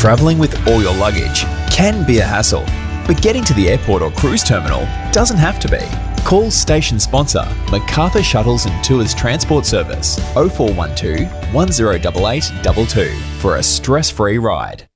Travelling with all your luggage can be a hassle, but getting to the airport or cruise terminal doesn't have to be. Call station sponsor MacArthur Shuttles and Tours Transport Service 0412 108822 for a stress-free ride.